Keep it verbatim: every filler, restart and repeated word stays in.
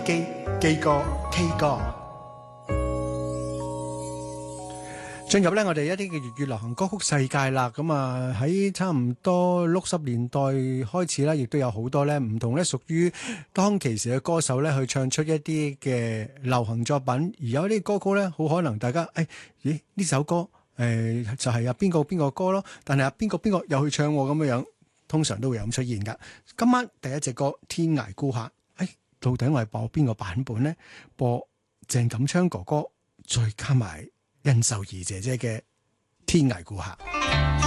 基基哥 K 哥。進入咧我哋一啲嘅粵語流行歌曲世界啦，咁啊喺差唔多六十年代開始啦，亦都有好多咧唔同咧屬於當其時嘅歌手咧去唱出一啲嘅流行作品，而有啲歌曲咧好可能大家誒、哎、咦呢首歌誒、呃、就係啊邊個邊個歌咯，但係啊邊個邊個又去唱咁樣樣，通常都會有咁出現噶。今晚第一隻歌《天涯孤客》，誒、哎、到底我係播邊個版本呢？播鄭錦昌哥哥再加埋甄秀儀姐姐嘅《天涯孤客》。